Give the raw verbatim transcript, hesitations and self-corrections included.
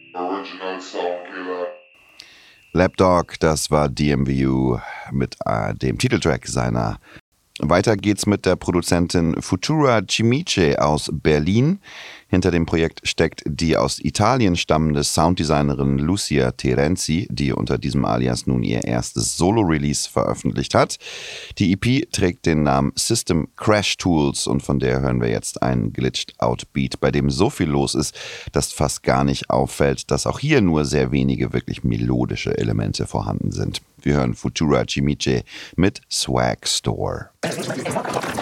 Original Soundkiller. Lapdog, das war D M V U mit äh, dem Titeltrack seiner. Weiter geht's mit der Produzentin Futura Cimice aus Berlin. Hinter dem Projekt steckt die aus Italien stammende Sounddesignerin Lucia Terenzi, die unter diesem Alias nun ihr erstes Solo-Release veröffentlicht hat. Die E P trägt den Namen System Crash Tools und von der hören wir jetzt einen Glitched-Out-Beat, bei dem so viel los ist, dass fast gar nicht auffällt, dass auch hier nur sehr wenige wirklich melodische Elemente vorhanden sind. Wir hören Futura Cimice mit Swag Store.